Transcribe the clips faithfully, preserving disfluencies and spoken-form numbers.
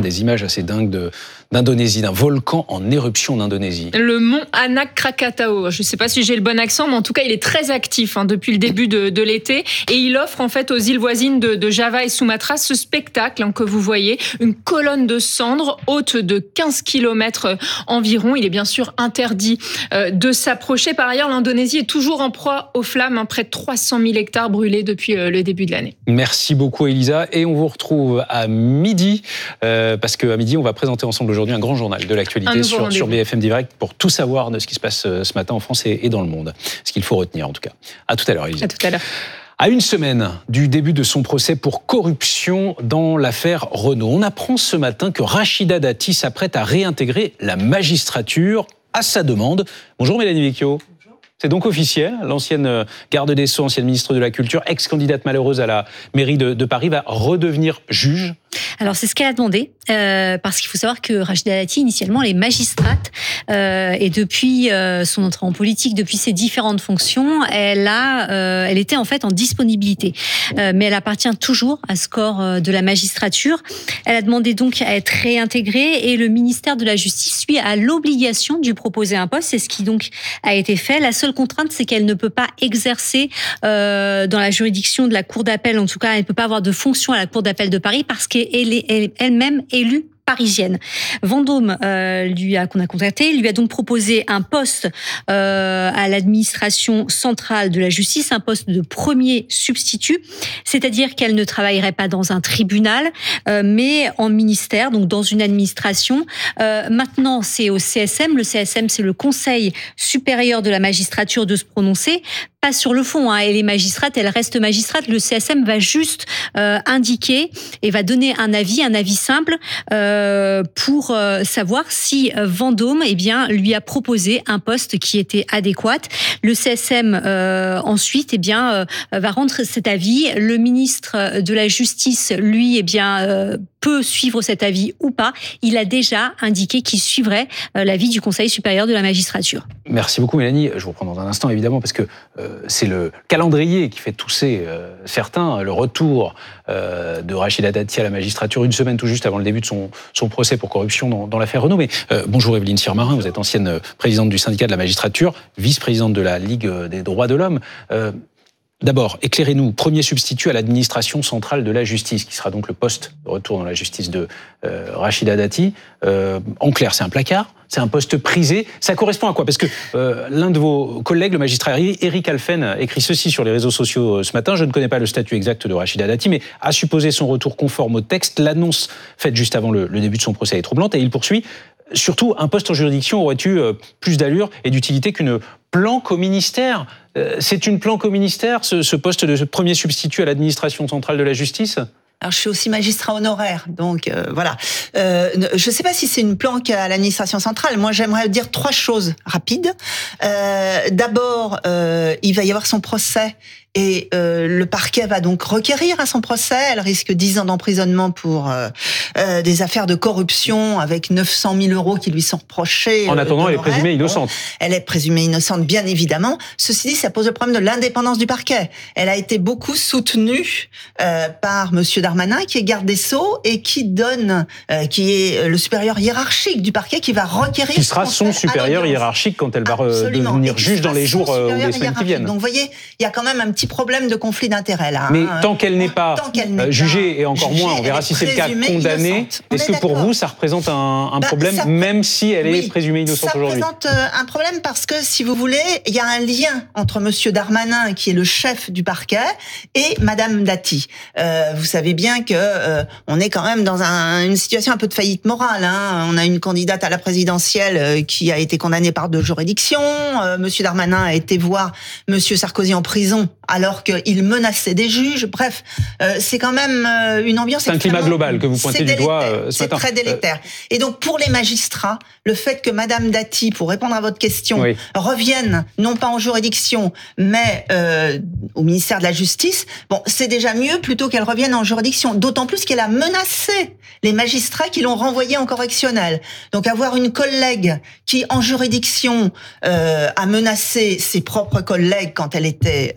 des images assez dingues de, d'Indonésie, d'un volcan en éruption en Indonésie. Le mont Anak Krakatau. Je ne sais pas si j'ai le bon accent, mais en tout cas, il est très actif hein, depuis le début de, de l'été. Et il offre en fait aux îles voisines de, de Java et Sumatra ce spectacle hein, que vous voyez. Une colonne de cendres haute de quinze kilomètres environ. Il est bien sûr interdit euh, de s'approcher. Par ailleurs, l'Indonésie est toujours en proie aux flammes. Hein, près de trois cent mille hectares brûlés depuis euh, le début de l'année. Merci beaucoup Elisa. Et on vous retrouve à midi, euh, parce qu'à midi, on va présenter ensemble aujourd'hui un grand journal de l'actualité sur, sur B F M Direct pour tout savoir de ce qui se passe ce matin en France et, et dans le monde. Ce qu'il faut retenir en tout cas. À tout à l'heure Elisa. À tout à l'heure. À une semaine du début de son procès pour corruption dans l'affaire Renault, on apprend ce matin que Rachida Dati s'apprête à réintégrer la magistrature à sa demande. Bonjour Mélanie Vecchio. C'est donc officiel, l'ancienne garde des Sceaux, ancienne ministre de la Culture, ex-candidate malheureuse à la mairie de, de Paris, va redevenir juge. Alors c'est ce qu'elle a demandé, euh, parce qu'il faut savoir que Rachida Dati, initialement, elle est magistrate, euh, et depuis euh, son entrée en politique, depuis ses différentes fonctions, elle a, euh, elle était en fait en disponibilité, euh, mais elle appartient toujours à ce corps euh, de la magistrature. Elle a demandé donc à être réintégrée, et le ministère de la Justice, lui, a l'obligation de lui proposer un poste. C'est ce qui donc a été fait. La seule contrainte, c'est qu'elle ne peut pas exercer euh, dans la juridiction de la Cour d'appel, en tout cas, elle ne peut pas avoir de fonction à la Cour d'appel de Paris parce qu'elle est elle-même élue parisienne. Vendôme, euh, lui a qu'on a contacté, lui a donc proposé un poste euh, à l'administration centrale de la justice, un poste de premier substitut, c'est-à-dire qu'elle ne travaillerait pas dans un tribunal, euh, mais en ministère, donc dans une administration. Euh, maintenant, c'est au C S M. Le C S M, c'est le Conseil supérieur de la magistrature de se prononcer. Pas sur le fond, hein. Elle est magistrate, elle reste magistrate. Le C S M va juste euh, indiquer et va donner un avis, un avis simple euh, pour euh, savoir si euh, Vendôme, eh bien, lui a proposé un poste qui était adéquat. Le C S M euh, ensuite, eh bien, euh, va rendre cet avis. Le ministre de la Justice, lui, eh bien, euh, peut suivre cet avis ou pas. Il a déjà indiqué qu'il suivrait euh, l'avis du Conseil supérieur de la magistrature. Merci beaucoup Mélanie. Je vous reprends dans un instant évidemment parce que euh, c'est le calendrier qui fait tousser euh, certains. Le retour euh, de Rachida Dati à la magistrature une semaine tout juste avant le début de son, son procès pour corruption dans, dans l'affaire Renault. Mais euh, bonjour Évelyne Sirmarin, vous êtes ancienne présidente du syndicat de la magistrature, vice-présidente de la Ligue des droits de l'homme. Euh, D'abord, éclairez-nous, premier substitut à l'administration centrale de la justice, qui sera donc le poste de retour dans la justice de euh, Rachida Dati. Euh, en clair, c'est un placard, c'est un poste prisé. Ça correspond à quoi? Parce que euh, l'un de vos collègues, le magistrat Éric Alphen, écrit ceci sur les réseaux sociaux ce matin. Je ne connais pas le statut exact de Rachida Dati, mais a supposé son retour conforme au texte. L'annonce faite juste avant le, le début de son procès est troublante. Et il poursuit. Surtout, un poste en juridiction aurait eu euh, plus d'allure et d'utilité qu'une planque au ministère. Euh, c'est une planque au ministère, ce, ce poste de premier substitut à l'administration centrale de la justice? Alors, je suis aussi magistrat honoraire, donc euh, voilà. Euh, je ne sais pas si c'est une planque à l'administration centrale. Moi, j'aimerais dire trois choses rapides. Euh, d'abord, euh, il va y avoir son procès. Et euh, le parquet va donc requérir à son procès. Elle risque dix ans d'emprisonnement pour euh, euh, des affaires de corruption avec neuf cent mille euros qui lui sont reprochés. En attendant, euh, elle est présumée innocente. Bon, elle est présumée innocente, bien évidemment. Ceci dit, ça pose le problème de l'indépendance du parquet. Elle a été beaucoup soutenue euh, par Monsieur Darmanin, qui est garde des Sceaux et qui donne, euh, qui est le supérieur hiérarchique du parquet, qui va requérir. Qui sera son supérieur hiérarchique quand elle va Absolument. devenir juge dans les jours ou les semaines qui viennent. Donc, vous voyez, il y a quand même un petit problème de conflit d'intérêts là. Mais hein. tant qu'elle n'est pas n'est jugée, et encore jugée, moins, on verra si c'est le cas, condamnée, est-ce que pour vous, ça représente un, un bah, problème, ça, même si elle oui, est présumée innocente aujourd'hui? Ça représente un problème parce que, si vous voulez, il y a un lien entre Monsieur Darmanin, qui est le chef du parquet, et Madame Dati. Euh, vous savez bien que euh, on est quand même dans un, une situation un peu de faillite morale. Hein. On a une candidate à la présidentielle euh, qui a été condamnée par deux juridictions. Euh, Monsieur Darmanin a été voir Monsieur Sarkozy en prison alors qu'il menaçait des juges. Bref, euh, c'est quand même euh, une ambiance. C'est un climat global que vous pointez du doigt euh, ce matin. C'est très délétère. Et donc, pour les magistrats, le fait que Madame Dati, pour répondre à votre question, oui. revienne non pas en juridiction, mais euh, au ministère de la Justice, bon, c'est déjà mieux plutôt qu'elle revienne en juridiction. D'autant plus qu'elle a menacé les magistrats qui l'ont renvoyée en correctionnel. Donc, avoir une collègue qui, en juridiction, euh, a menacé ses propres collègues quand elle était euh,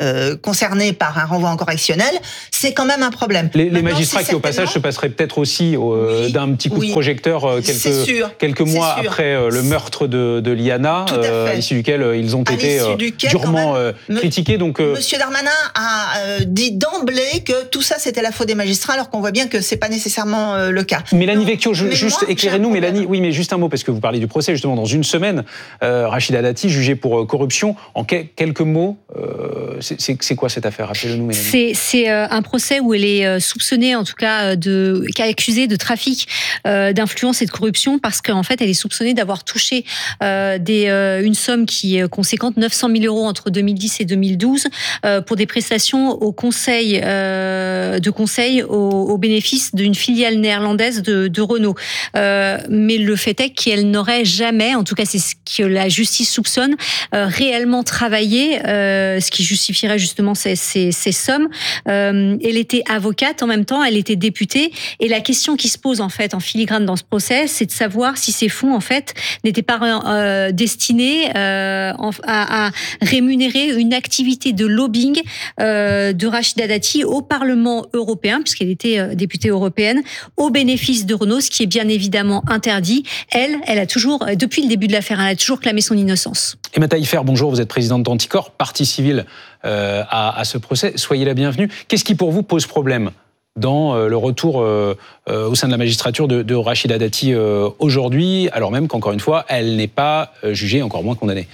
concernés par un renvoi en correctionnel, c'est quand même un problème. Les, les magistrats qui, au passage, se passeraient peut-être aussi euh, oui, d'un petit coup oui. de projecteur euh, quelques, quelques mois après euh, le meurtre de, de Liana, euh, à l'issue duquel euh, ils ont à été euh, duquel, durement même, euh, critiqués. Donc, euh... Monsieur Darmanin a euh, dit d'emblée que tout ça, c'était la faute des magistrats, alors qu'on voit bien que c'est pas nécessairement euh, le cas. Mélanie Vecchio, je, juste éclairez-nous, Mélanie. Oui, mais juste un mot, parce que vous parlez du procès, justement, dans une semaine, euh, Rachida Dati, jugée pour euh, corruption. En que, quelques mots, euh, c'est quoi cette affaire? Rappelez-le-nous, Mélanie. C'est euh, un procès où elle est euh, soupçonnée, en tout cas, de, accusée de trafic euh, d'influence et de corruption, parce qu'en fait, elle est soupçonnée d'avoir touché euh, des, euh, une somme qui est conséquente, neuf cent mille euros entre deux mille dix et deux mille douze, euh, pour des prestations au conseil, euh, de conseil au, au bénéfice d'une filiale néerlandaise de, de Renault. Euh, mais le fait est qu'elle n'aurait jamais, en tout cas c'est ce que la justice soupçonne, euh, réellement travaillé, euh, ce qui justifierait justement ces, ces, ces sommes. Euh, elle était avocate en même temps, elle était députée, et la question qui se pose en fait en filigrane dans ce procès, c'est de savoir si ces fonds en fait n'étaient pas euh, destinés euh, à, à rémunérer une activité de lobbying euh, de Rachida Dati au Parlement européen, puisqu'elle était euh, députée européenne, au bénéfice de Renault, ce qui est bien évidemment interdit. Elle, elle a toujours, depuis le début de l'affaire, elle a toujours clamé son innocence. Emma Taillefer, bonjour, vous êtes présidente d'Anticor, partie civile euh, à, à ce procès. Soyez la bienvenue. Qu'est-ce qui pour vous pose problème dans euh, le retour euh, euh, au sein de la magistrature de, de Rachida Dati euh, aujourd'hui, alors même qu'encore une fois, elle n'est pas euh, jugée, encore moins condamnée?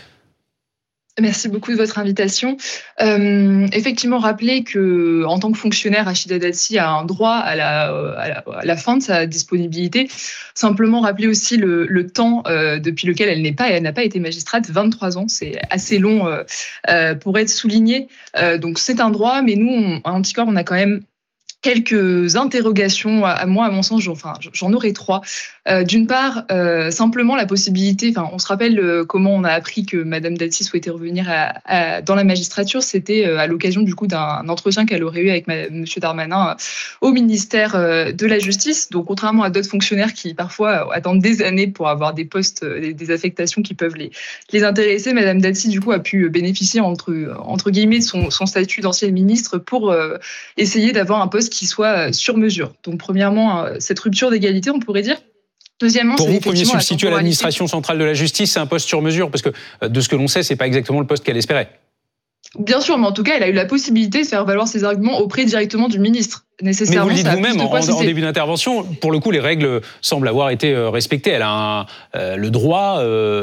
Merci beaucoup de votre invitation. Euh, effectivement, rappeler que en tant que fonctionnaire, Rachida Dati a un droit à la, à la, à la fin de sa disponibilité. Simplement rappeler aussi le, le temps euh, depuis lequel elle n'est pas, elle n'a pas été magistrate, vingt-trois ans, c'est assez long euh, euh, pour être souligné. Euh, donc c'est un droit, mais nous, on, à Anticor, on a quand même quelques interrogations, à moi, à mon sens, enfin, j'en aurais trois. Euh, D'une part, euh, simplement la possibilité, enfin, on se rappelle euh, comment on a appris que Madame Dati souhaitait revenir à, à, dans la magistrature, c'était euh, à l'occasion du coup d'un entretien qu'elle aurait eu avec Monsieur Darmanin euh, au ministère euh, de la Justice. Donc, contrairement à d'autres fonctionnaires qui parfois attendent des années pour avoir des postes, euh, des affectations qui peuvent les, les intéresser, Madame Dati du coup a pu bénéficier entre, entre guillemets de son, son statut d'ancienne ministre pour euh, essayer d'avoir un poste qui soit sur mesure. Donc, premièrement, cette rupture d'égalité, on pourrait dire. Deuxièmement, pour vous, premier substitut à l'administration centrale de la justice, c'est un poste sur mesure, parce que de ce que l'on sait, c'est pas exactement le poste qu'elle espérait. Bien sûr, mais en tout cas, elle a eu la possibilité de faire valoir ses arguments auprès directement du ministre. Nécessairement, mais vous le dites vous-même en, en début d'intervention, pour le coup, les règles semblent avoir été respectées. Elle a un, euh, le droit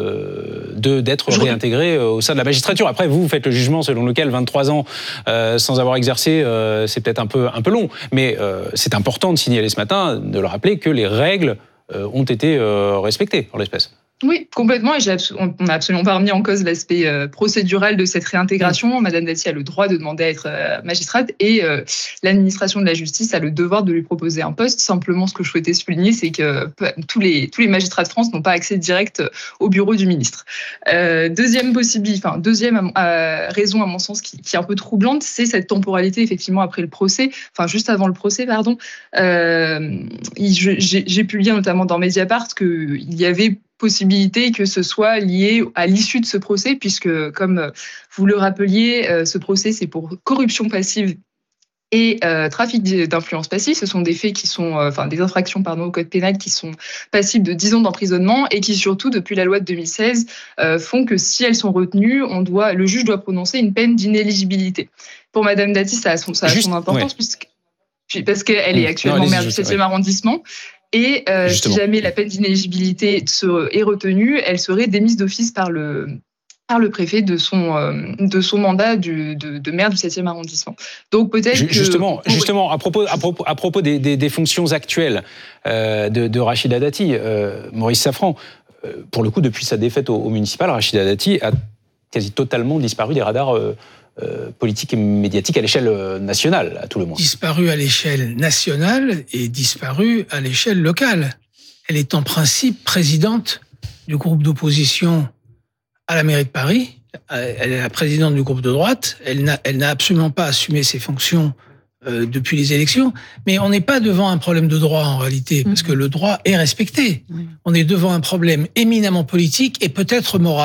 euh, de d'être réintégrée au sein de la magistrature. Après, vous, vous faites le jugement selon lequel vingt-trois ans euh, sans avoir exercé, euh, c'est peut-être un peu, un peu long. Mais euh, c'est important de signaler ce matin, de le rappeler, que les règles euh, ont été euh, respectées en l'espèce. Oui, complètement. Et on n'a absolument pas remis en cause l'aspect euh, procédural de cette réintégration. Mmh. Madame Dati a le droit de demander à être euh, magistrate et euh, l'administration de la justice a le devoir de lui proposer un poste. Simplement, ce que je souhaitais souligner, c'est que euh, tous les, tous les magistrats de France n'ont pas accès direct au bureau du ministre. Euh, deuxième possibilité, enfin, deuxième euh, raison, à mon sens, qui, qui est un peu troublante, c'est cette temporalité, effectivement, après le procès, enfin, juste avant le procès, pardon. Euh, J'ai pu lire, notamment dans Mediapart, qu'il y avait possibilité que ce soit lié à l'issue de ce procès, puisque, comme vous le rappeliez, ce procès, c'est pour corruption passive et euh, trafic d'influence passive. Ce sont des faits qui sont, euh, enfin, des infractions, pardon, au code pénal qui sont passibles de dix ans d'emprisonnement et qui, surtout, depuis la loi de deux mille seize, euh, font que si elles sont retenues, on doit, le juge doit prononcer une peine d'inéligibilité. Pour Madame Dati, ça a son, ça a Juste, son importance, ouais. puisque, parce qu'elle est actuellement non, maire du septième arrondissement. Et euh, si jamais la peine d'inéligibilité est retenue, elle serait démise d'office par le, par le préfet de son, euh, de son mandat du, de, de maire du septième arrondissement. Donc peut-être que... Justement, justement à propos, à propos, à propos des, des, des fonctions actuelles euh, de, de Rachida Dati, euh, Maurice Safran, euh, pour le coup, depuis sa défaite au, au municipal, Rachida Dati a quasi totalement disparu des radars euh, Euh, politique et médiatique à l'échelle nationale, à tout le moins. Disparue à l'échelle nationale et disparue à l'échelle locale. Elle est en principe présidente du groupe d'opposition à la mairie de Paris. Elle est la présidente du groupe de droite. Elle n'a, elle n'a absolument pas assumé ses fonctions euh, depuis les élections. Mais on n'est pas devant un problème de droit en réalité, parce que le droit est respecté. On est devant un problème éminemment politique et peut-être moral.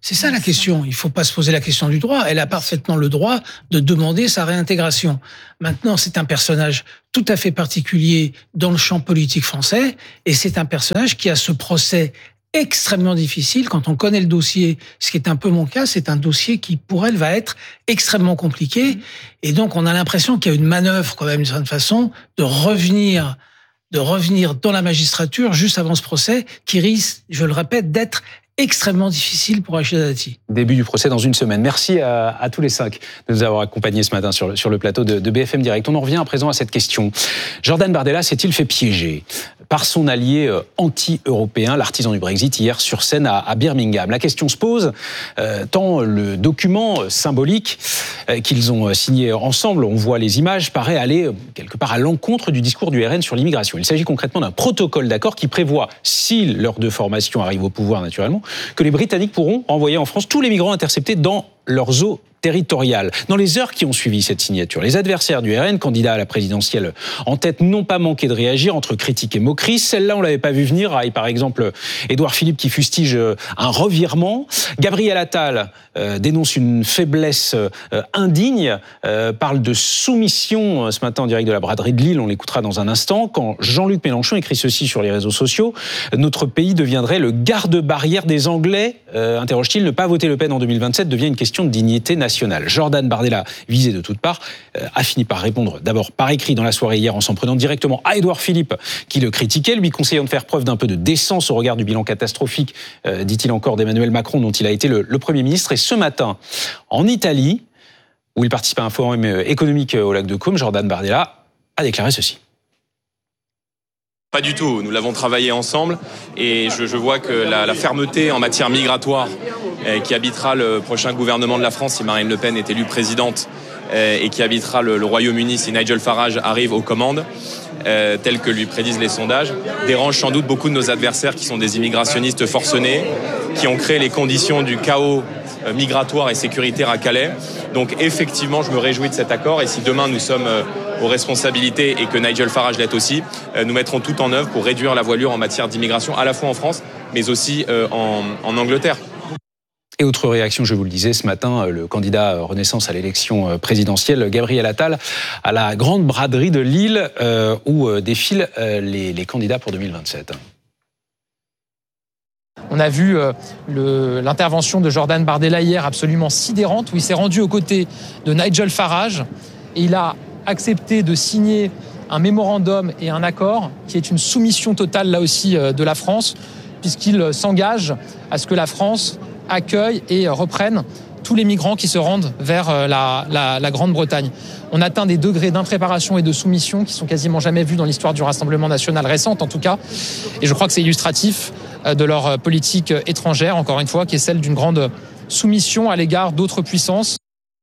C'est ça la question. Il ne faut pas se poser la question du droit. Elle a parfaitement le droit de demander sa réintégration. Maintenant, c'est un personnage tout à fait particulier dans le champ politique français et c'est un personnage qui a ce procès extrêmement difficile. Quand on connaît le dossier, ce qui est un peu mon cas, c'est un dossier qui, pour elle, va être extrêmement compliqué. Et donc, on a l'impression qu'il y a une manœuvre, quand même, d'une certaine façon, de revenir, de revenir dans la magistrature juste avant ce procès qui risque, je le répète, d'être extrêmement difficile pour Rachida Dati. Début du procès dans une semaine. Merci à, à tous les cinq de nous avoir accompagnés ce matin sur le, sur le plateau de, de B F M Direct. On en revient à présent à cette question. Jordan Bardella s'est-il fait piéger par son allié anti-européen, l'artisan du Brexit, hier sur scène à, à Birmingham? La question se pose, euh, tant le document symbolique euh, qu'ils ont signé ensemble, on voit les images, paraît aller quelque part à l'encontre du discours du R N sur l'immigration. Il s'agit concrètement d'un protocole d'accord qui prévoit, si leurs deux formations arrivent au pouvoir naturellement, que les Britanniques pourront envoyer en France tous les migrants interceptés dans leurs eaux territoriales. Dans les heures qui ont suivi cette signature, les adversaires du R N, candidats à la présidentielle en tête, n'ont pas manqué de réagir entre critiques et moqueries. Celle-là, on l'avait pas vu venir. Avec, par exemple, Édouard Philippe qui fustige un revirement. Gabriel Attal euh, dénonce une faiblesse euh, indigne, euh, parle de soumission ce matin en direct de la braderie de Lille. On l'écoutera dans un instant. Quand Jean-Luc Mélenchon écrit ceci sur les réseaux sociaux, notre pays deviendrait le garde-barrière des Anglais, euh, interroge-t-il. Ne pas voter Le Pen en deux mille vingt-sept devient une question de dignité nationale. Jordan Bardella, visé de toutes parts, a fini par répondre d'abord par écrit dans la soirée hier en s'en prenant directement à Édouard Philippe qui le critiquait, lui conseillant de faire preuve d'un peu de décence au regard du bilan catastrophique, euh, dit-il encore, d'Emmanuel Macron dont il a été le, le Premier ministre. Et ce matin, en Italie, où il participe à un forum économique au lac de Côme, Jordan Bardella a déclaré ceci. Pas du tout, nous l'avons travaillé ensemble et je, je vois que la, la fermeté en matière migratoire eh, qui habitera le prochain gouvernement de la France si Marine Le Pen est élue présidente eh, et qui habitera le, le Royaume-Uni si Nigel Farage arrive aux commandes, eh, tel que lui prédisent les sondages, dérange sans doute beaucoup de nos adversaires qui sont des immigrationnistes forcenés, qui ont créé les conditions du chaos migratoire et sécuritaire à Calais. Donc effectivement, je me réjouis de cet accord et si demain nous sommes aux responsabilités et que Nigel Farage l'est aussi, nous mettrons tout en œuvre pour réduire la voilure en matière d'immigration, à la fois en France, mais aussi en, en Angleterre. Et autre réaction, je vous le disais, ce matin, le candidat Renaissance à l'élection présidentielle, Gabriel Attal, à la grande braderie de Lille, euh, où défilent les, les candidats pour deux mille vingt-sept. On a vu euh, le, l'intervention de Jordan Bardella hier absolument sidérante, où il s'est rendu aux côtés de Nigel Farage et il a accepté de signer un mémorandum et un accord qui est une soumission totale là aussi euh, de la France, puisqu'il s'engage à ce que la France accueille et reprenne tous les migrants qui se rendent vers la, la, la Grande-Bretagne. On atteint des degrés d'impréparation et de soumission qui sont quasiment jamais vus dans l'histoire du Rassemblement national récente, en tout cas. Et je crois que c'est illustratif de leur politique étrangère, encore une fois, qui est celle d'une grande soumission à l'égard d'autres puissances.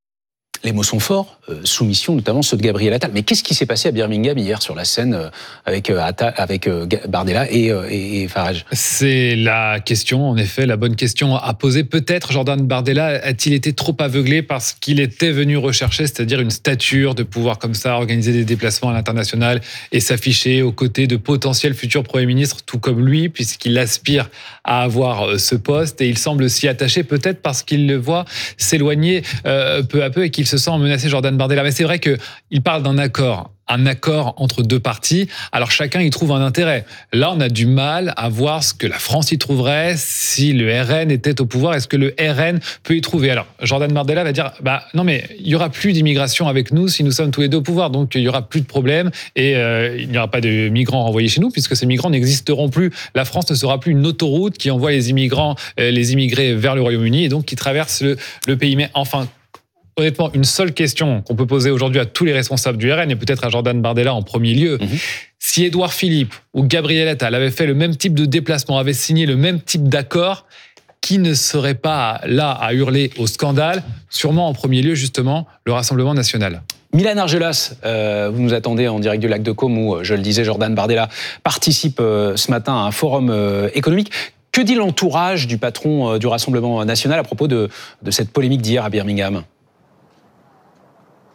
Les mots sont forts, euh, soumission, notamment ceux de Gabriel Attal. Mais qu'est-ce qui s'est passé à Birmingham hier sur la scène euh, avec, euh, Attal, avec euh, Bardella et, euh, et, et Farage? C'est la question, en effet, la bonne question à poser. Peut-être Jordan Bardella a-t-il été trop aveuglé par ce qu'il était venu rechercher, c'est-à-dire une stature, de pouvoir comme ça organiser des déplacements à l'international et s'afficher aux côtés de potentiels futurs premiers ministres, tout comme lui, puisqu'il aspire à avoir ce poste et il semble s'y attacher peut-être parce qu'il le voit s'éloigner euh, peu à peu et qu'il se sent menacé, Jordan Bardella. Mais c'est vrai qu'il parle d'un accord, un accord entre deux parties. Alors chacun y trouve un intérêt. Là, on a du mal à voir ce que la France y trouverait si le R N était au pouvoir. Est-ce que le R N peut y trouver? Alors Jordan Bardella va dire, bah non mais il y aura plus d'immigration avec nous si nous sommes tous les deux au pouvoir. Donc il y aura plus de problème et euh, il n'y aura pas de migrants renvoyés chez nous puisque ces migrants n'existeront plus. La France ne sera plus une autoroute qui envoie les immigrants, euh, les immigrés vers le Royaume-Uni et donc qui traverse le, le pays. Mais enfin, honnêtement, une seule question qu'on peut poser aujourd'hui à tous les responsables du R N et peut-être à Jordan Bardella en premier lieu. Mmh. Si Édouard Philippe ou Gabriel Attal avaient fait le même type de déplacement, avaient signé le même type d'accord, qui ne serait pas là à hurler au scandale? Sûrement en premier lieu, justement, le Rassemblement national. Milan Argelas, euh, vous nous attendez en direct du lac de Côme où, je le disais, Jordan Bardella participe euh, ce matin à un forum euh, économique. Que dit l'entourage du patron euh, du Rassemblement national à propos de, de cette polémique d'hier à Birmingham ?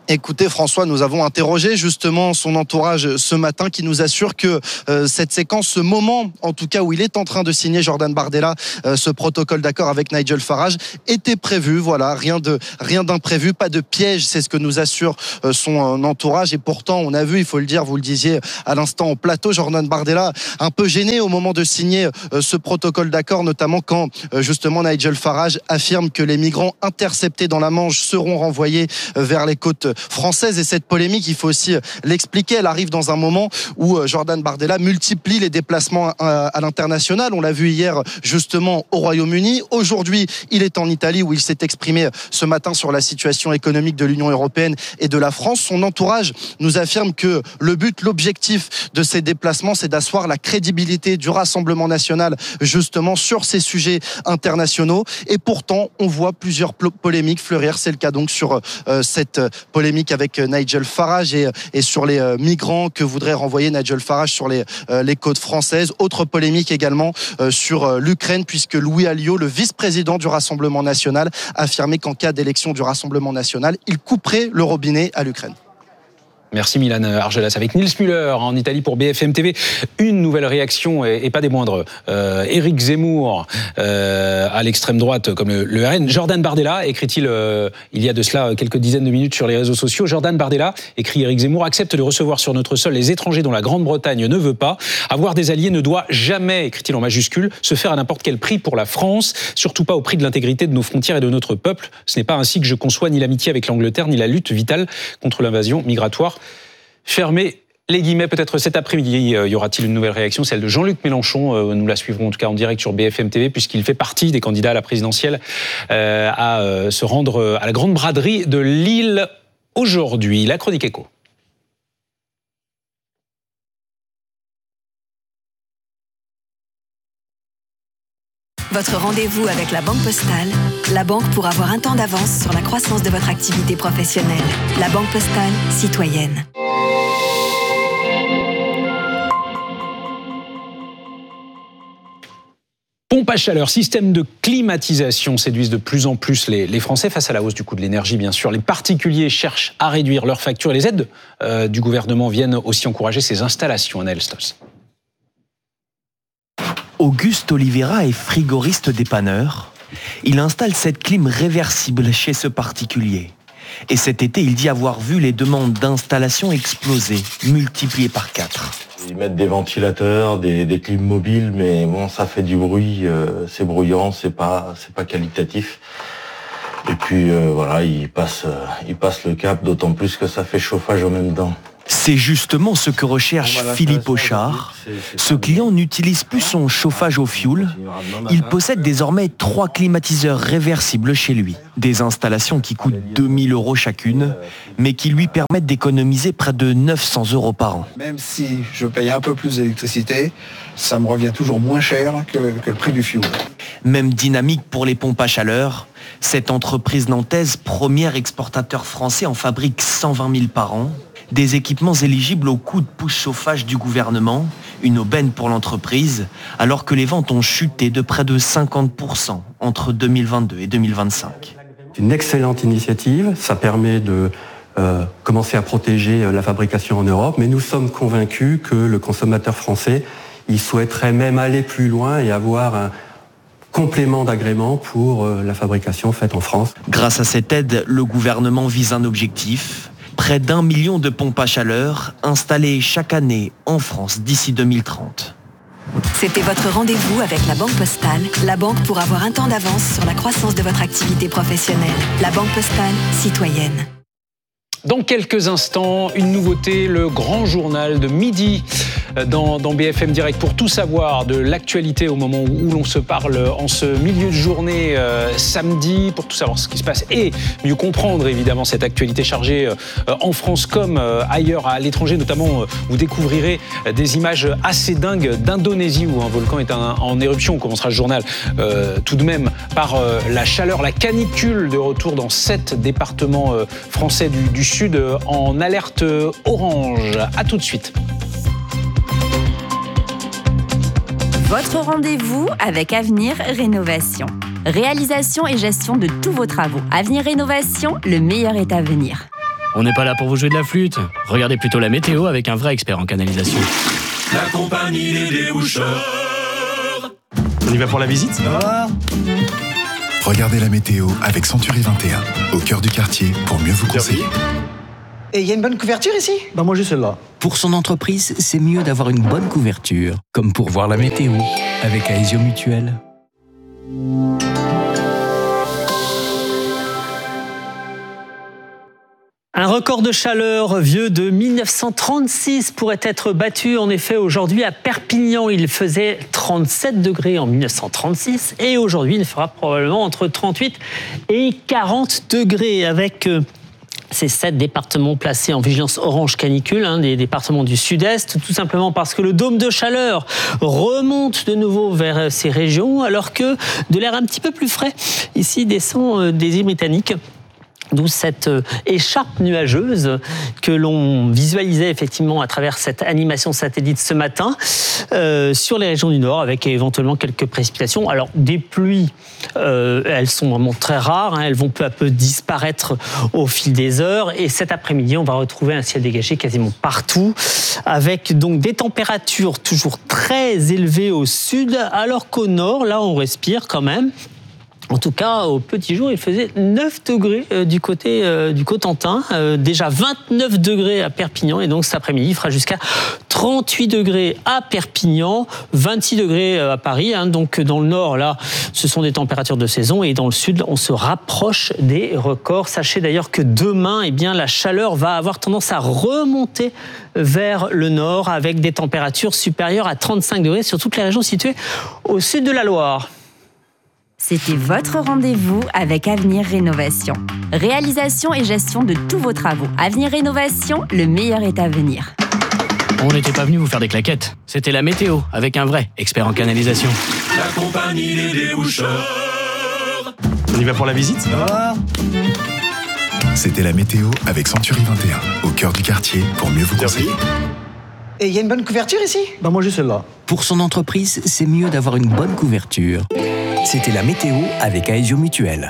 Écoutez François, nous avons interrogé justement son entourage ce matin qui nous assure que euh, cette séquence, ce moment en tout cas où il est en train de signer Jordan Bardella euh, ce protocole d'accord avec Nigel Farage était prévu, voilà, rien de rien d'imprévu, pas de piège, c'est ce que nous assure euh, son euh, entourage et pourtant on a vu, il faut le dire, vous le disiez à l'instant au plateau, Jordan Bardella un peu gêné au moment de signer euh, ce protocole d'accord, notamment quand euh, justement Nigel Farage affirme que les migrants interceptés dans la Manche seront renvoyés euh, vers les côtes française. Et cette polémique, il faut aussi l'expliquer, elle arrive dans un moment où Jordan Bardella multiplie les déplacements à l'international. On l'a vu hier justement au Royaume-Uni. Aujourd'hui, il est en Italie où il s'est exprimé ce matin sur la situation économique de l'Union européenne et de la France. Son entourage nous affirme que le but, l'objectif de ces déplacements, c'est d'asseoir la crédibilité du Rassemblement national justement sur ces sujets internationaux. Et pourtant, on voit plusieurs polémiques fleurir. C'est le cas donc sur euh, cette polémique avec Nigel Farage et, et sur les euh, migrants que voudrait renvoyer Nigel Farage sur les, euh, les côtes françaises. Autre polémique également euh, sur euh, l'Ukraine, puisque Louis Alliot, le vice-président du Rassemblement national, a affirmé qu'en cas d'élection du Rassemblement national, il couperait le robinet à l'Ukraine. Merci Milan Argelas. Avec Nils Müller en Italie pour B F M T V. Une nouvelle réaction et, et pas des moindres. Euh, Éric Zemmour euh, à l'extrême droite comme le, le R N. Jordan Bardella, écrit-il euh, il y a de cela quelques dizaines de minutes sur les réseaux sociaux. Jordan Bardella, écrit Éric Zemmour, accepte de recevoir sur notre sol les étrangers dont la Grande-Bretagne ne veut pas. Avoir des alliés ne doit jamais, écrit-il en majuscule, se faire à n'importe quel prix pour la France, surtout pas au prix de l'intégrité de nos frontières et de notre peuple. Ce n'est pas ainsi que je conçois ni l'amitié avec l'Angleterre, ni la lutte vitale contre l'invasion migratoire. Fermez les guillemets, peut-être cet après-midi, euh, y aura-t-il une nouvelle réaction, celle de Jean-Luc Mélenchon. Euh, nous la suivrons en tout cas en direct sur B F M T V, puisqu'il fait partie des candidats à la présidentielle euh, à euh, se rendre à la grande braderie de Lille aujourd'hui. La chronique écho. Votre rendez-vous avec la Banque Postale, la banque pour avoir un temps d'avance sur la croissance de votre activité professionnelle. La Banque Postale, citoyenne. Pompe à chaleur, système de climatisation séduisent de plus en plus les, les Français face à la hausse du coût de l'énergie, bien sûr. Les particuliers cherchent à réduire leurs factures et les aides euh, du gouvernement viennent aussi encourager ces installations. Anaël Stoss. Auguste Oliveira est frigoriste dépanneur. Il installe cette clim réversible chez ce particulier. Et cet été, il dit avoir vu les demandes d'installation exploser, multipliées par quatre. Ils mettent des ventilateurs, des, des clims mobiles, mais bon, ça fait du bruit, euh, c'est bruyant, c'est pas, c'est pas qualitatif. Et puis euh, voilà, ils passent, euh, ils passent le cap, d'autant plus que ça fait chauffage en même temps. C'est justement ce que recherche Philippe Auchard. Ce client n'utilise plus son chauffage au fioul. Il possède désormais trois climatiseurs réversibles chez lui. Des installations qui coûtent deux mille euros chacune, mais qui lui permettent d'économiser près de neuf cents euros par an. Même si je paye un peu plus d'électricité, ça me revient toujours moins cher que, que le prix du fioul. Même dynamique pour les pompes à chaleur. Cette entreprise nantaise, premier exportateur français, en fabrique cent vingt mille par an. Des équipements éligibles au coût de pouce chauffage du gouvernement, une aubaine pour l'entreprise, alors que les ventes ont chuté de près de cinquante pour cent entre deux mille vingt-deux et deux mille vingt-cinq. C'est une excellente initiative, ça permet de euh, commencer à protéger la fabrication en Europe, mais nous sommes convaincus que le consommateur français, il souhaiterait même aller plus loin et avoir un complément d'agrément pour la fabrication faite en France. Grâce à cette aide, le gouvernement vise un objectif. Près d'un million de pompes à chaleur installées chaque année en France d'ici deux mille trente. C'était votre rendez-vous avec la Banque Postale, la banque pour avoir un temps d'avance sur la croissance de votre activité professionnelle. La Banque Postale, citoyenne. Dans quelques instants, une nouveauté, le grand journal de midi dans, dans B F M Direct pour tout savoir de l'actualité au moment où, où l'on se parle en ce milieu de journée euh, samedi, pour tout savoir ce qui se passe et mieux comprendre évidemment cette actualité chargée euh, en France comme euh, ailleurs à l'étranger. Notamment, euh, vous découvrirez des images assez dingues d'Indonésie où un volcan est un, en éruption. On commencera ce journal euh, tout de même par euh, la chaleur, la canicule de retour dans sept départements euh, français du, du Sud en alerte orange. À tout de suite. Votre rendez-vous avec Avenir Rénovation. Réalisation et gestion de tous vos travaux. Avenir Rénovation, le meilleur est à venir. On n'est pas là pour vous jouer de la flûte. Regardez plutôt la météo avec un vrai expert en canalisation. La compagnie des déboucheurs. On y va pour la visite ? Ah. Regardez la météo avec Century vingt et un, au cœur du quartier, pour mieux vous conseiller. Et il y a une bonne couverture ici ? Bah moi j'ai celle-là. Pour son entreprise, c'est mieux d'avoir une bonne couverture, comme pour voir la météo avec Aesio Mutuel. Un record de chaleur vieux de mille neuf cent trente-six pourrait être battu. En effet, aujourd'hui à Perpignan, il faisait trente-sept degrés en mille neuf cent trente-six et aujourd'hui, il fera probablement entre trente-huit et quarante degrés avec euh, ces sept départements placés en vigilance orange canicule, hein, des départements du sud-est, tout simplement parce que le dôme de chaleur remonte de nouveau vers ces régions alors que de l'air un petit peu plus frais ici descend euh, des îles britanniques. D'où cette écharpe nuageuse que l'on visualisait effectivement à travers cette animation satellite ce matin euh, sur les régions du Nord, avec éventuellement quelques précipitations. Alors des pluies, euh, elles sont vraiment très rares, hein, elles vont peu à peu disparaître au fil des heures. Et cet après-midi, on va retrouver un ciel dégagé quasiment partout, avec donc des températures toujours très élevées au sud, alors qu'au nord, là, on respire quand même. En tout cas, au petit jour, il faisait neuf degrés euh, du côté euh, du Cotentin, euh, déjà vingt-neuf degrés à Perpignan, et donc cet après-midi, il fera jusqu'à trente-huit degrés à Perpignan, vingt-six degrés à Paris. Hein, donc dans le nord, là, ce sont des températures de saison, et dans le sud, on se rapproche des records. Sachez d'ailleurs que demain, eh bien, la chaleur va avoir tendance à remonter vers le nord, avec des températures supérieures à trente-cinq degrés sur toutes les régions situées au sud de la Loire. C'était votre rendez-vous avec Avenir Rénovation. Réalisation et gestion de tous vos travaux. Avenir Rénovation, le meilleur est à venir. On n'était pas venu vous faire des claquettes. C'était la météo avec un vrai expert en canalisation. La compagnie des déboucheurs. On y va pour la visite ? Ah. C'était la météo avec Century vingt et un, au cœur du quartier, pour mieux vous conseiller. Et il y a une bonne couverture ici ? Bah moi j'ai celle-là. Pour son entreprise, c'est mieux d'avoir une bonne couverture. C'était la météo avec Aesio Mutuel.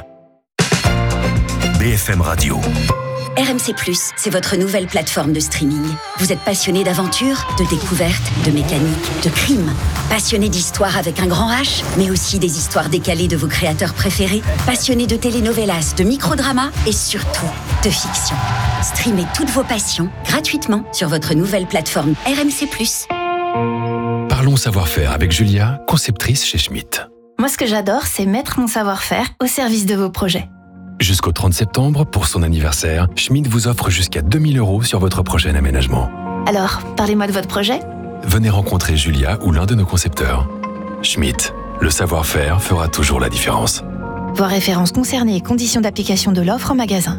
B F M Radio. R M C plus, c'est votre nouvelle plateforme de streaming. Vous êtes passionné d'aventure, de découverte, de mécanique, de crime. Passionné d'histoire avec un grand H, mais aussi des histoires décalées de vos créateurs préférés. Passionné de telenovelas, de microdramas et surtout de fiction. Streamez toutes vos passions gratuitement sur votre nouvelle plateforme R M C plus. Parlons savoir-faire avec Julia, conceptrice chez Schmitt. Moi, ce que j'adore, c'est mettre mon savoir-faire au service de vos projets. Jusqu'au trente septembre, pour son anniversaire, Schmitt vous offre jusqu'à deux mille euros sur votre prochain aménagement. Alors, parlez-moi de votre projet. Venez rencontrer Julia ou l'un de nos concepteurs. Schmitt, le savoir-faire fera toujours la différence. Voir références concernées et conditions d'application de l'offre en magasin.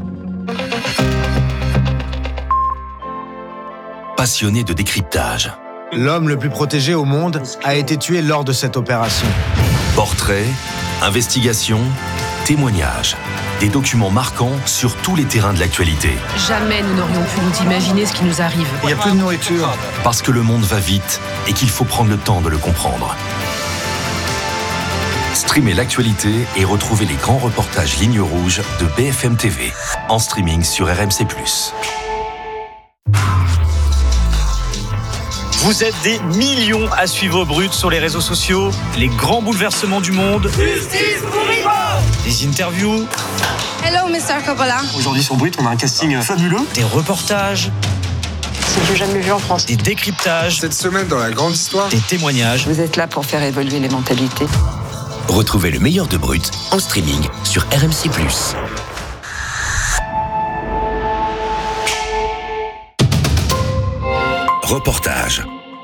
Passionné de décryptage. L'homme le plus protégé au monde a été tué lors de cette opération. Portraits, investigations, témoignages. Des documents marquants sur tous les terrains de l'actualité. Jamais nous n'aurions pu nous imaginer ce qui nous arrive. Il n'y a plus de nourriture. Parce que le monde va vite et qu'il faut prendre le temps de le comprendre. Streamez l'actualité et retrouvez les grands reportages Ligne Rouge de B F M T V. En streaming sur R M C plus. Vous êtes des millions à suivre Brut sur les réseaux sociaux. Les grands bouleversements du monde. Justice pour Ivo ! Des interviews. Hello, mister Coppola. Aujourd'hui sur Brut, on a un casting fabuleux. Des reportages. C'est du jamais vu en France. Des décryptages. Cette semaine dans la grande histoire. Des témoignages. Vous êtes là pour faire évoluer les mentalités. Retrouvez le meilleur de Brut en streaming sur R M C plus. Reportage.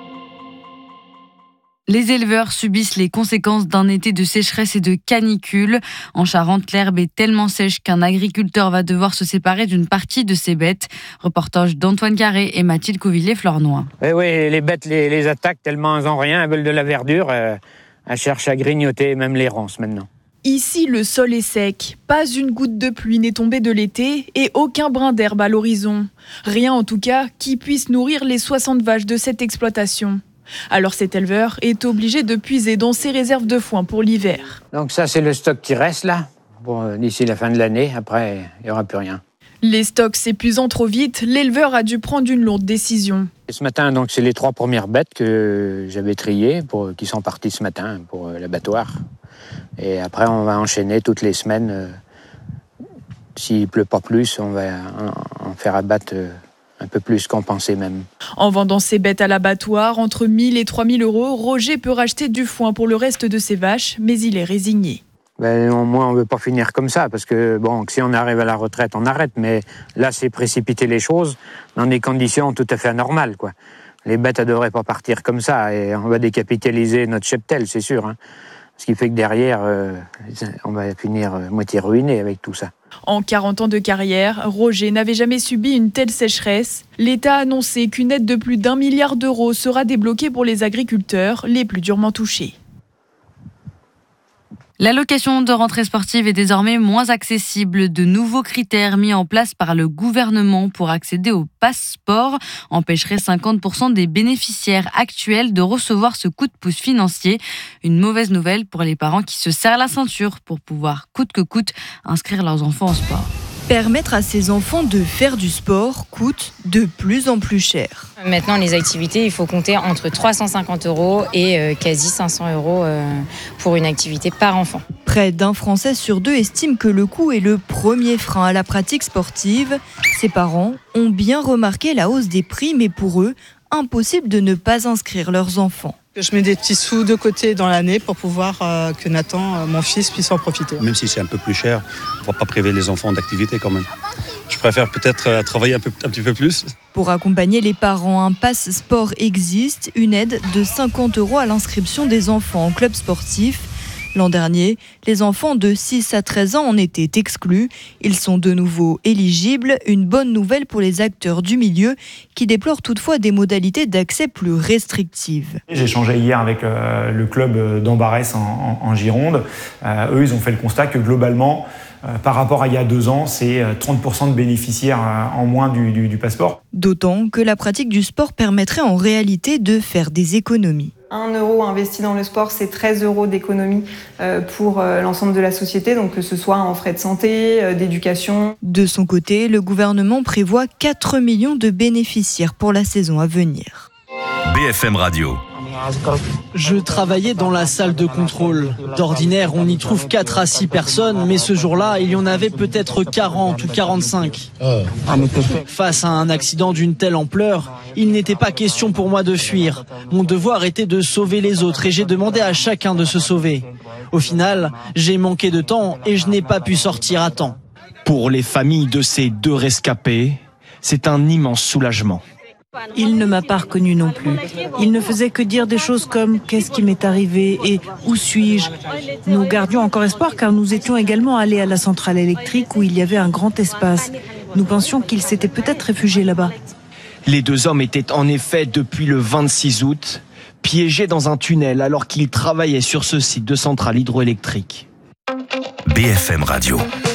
Les éleveurs subissent les conséquences d'un été de sécheresse et de canicule. En Charente, l'herbe est tellement sèche qu'un agriculteur va devoir se séparer d'une partie de ses bêtes. Reportage d'Antoine Carré et Mathilde Couvillé-Flornois. Oui, oui, les bêtes les, les attaquent tellement elles n'ont rien, elles veulent de la verdure. Euh, elles cherchent à grignoter même les ronces maintenant. Ici, le sol est sec. Pas une goutte de pluie n'est tombée de l'été et aucun brin d'herbe à l'horizon. Rien en tout cas qui puisse nourrir les soixante vaches de cette exploitation. Alors cet éleveur est obligé de puiser dans ses réserves de foin pour l'hiver. Donc ça, c'est le stock qui reste là, bon, d'ici la fin de l'année. Après, il n'y aura plus rien. Les stocks s'épuisant trop vite, l'éleveur a dû prendre une lourde décision. Ce matin, donc, c'est les trois premières bêtes que j'avais triées, pour, qui sont parties ce matin pour euh, l'abattoir. Et après, on va enchaîner toutes les semaines. Euh, s'il ne pleut pas plus, on va en, en faire abattre euh, un peu plus qu'on pensait même. En vendant ses bêtes à l'abattoir, entre mille et trois mille euros, Roger peut racheter du foin pour le reste de ses vaches, mais il est résigné. Ben, au moins, on ne veut pas finir comme ça, parce que bon, si on arrive à la retraite, on arrête. Mais là, c'est précipiter les choses dans des conditions tout à fait anormales, quoi. Les bêtes ne devraient pas partir comme ça, et on va décapitaliser notre cheptel, c'est sûr. Hein. Ce qui fait que derrière, euh, on va finir euh, moitié ruiné avec tout ça. En quarante ans de carrière, Roger n'avait jamais subi une telle sécheresse. L'État a annoncé qu'une aide de plus d'un milliard d'euros sera débloquée pour les agriculteurs les plus durement touchés. L'allocation de rentrée sportive est désormais moins accessible. De nouveaux critères mis en place par le gouvernement pour accéder au passeport empêcheraient cinquante pour cent des bénéficiaires actuels de recevoir ce coup de pouce financier. Une mauvaise nouvelle pour les parents qui se serrent la ceinture pour pouvoir, coûte que coûte, inscrire leurs enfants au sport. Permettre à ses enfants de faire du sport coûte de plus en plus cher. Maintenant, les activités, il faut compter entre trois cent cinquante euros et euh, quasi cinq cents euros euh, pour une activité par enfant. Près d'un Français sur deux estime que le coût est le premier frein à la pratique sportive. Ses parents ont bien remarqué la hausse des prix, mais pour eux, impossible de ne pas inscrire leurs enfants. Je mets des petits sous de côté dans l'année pour pouvoir euh, que Nathan, euh, mon fils, puisse en profiter. Même si c'est un peu plus cher, on ne va pas priver les enfants d'activité quand même. Je préfère peut-être euh, travailler un, peu, un petit peu plus. Pour accompagner les parents, un pass sport existe, une aide de cinquante euros à l'inscription des enfants en club sportif. L'an dernier, les enfants de six à treize ans en étaient exclus. Ils sont de nouveau éligibles. Une bonne nouvelle pour les acteurs du milieu qui déplorent toutefois des modalités d'accès plus restrictives. J'ai échangé hier avec euh, le club d'Ambarès en, en, en Gironde. Euh, eux, ils ont fait le constat que globalement, euh, par rapport à il y a deux ans, c'est trente pour cent de bénéficiaires euh, en moins du, du, du passeport. D'autant que la pratique du sport permettrait en réalité de faire des économies. un euro investi dans le sport, c'est treize euros d'économie pour l'ensemble de la société, donc que ce soit en frais de santé, d'éducation. De son côté, le gouvernement prévoit quatre millions de bénéficiaires pour la saison à venir. B F M Radio. Je travaillais dans la salle de contrôle. D'ordinaire, on y trouve quatre à six personnes, mais ce jour-là, il y en avait peut-être quarante ou quarante-cinq. Face à un accident d'une telle ampleur, il n'était pas question pour moi de fuir. Mon devoir était de sauver les autres et j'ai demandé à chacun de se sauver. Au final, j'ai manqué de temps et je n'ai pas pu sortir à temps. Pour les familles de ces deux rescapés, c'est un immense soulagement. Il ne m'a pas reconnu non plus. Il ne faisait que dire des choses comme « qu'est-ce qui m'est arrivé » et « où suis-je ». Nous gardions encore espoir car nous étions également allés à la centrale électrique où il y avait un grand espace. Nous pensions qu'il s'était peut-être réfugié là-bas. Les deux hommes étaient en effet depuis le vingt-six août piégés dans un tunnel alors qu'ils travaillaient sur ce site de centrale hydroélectrique. B F M Radio.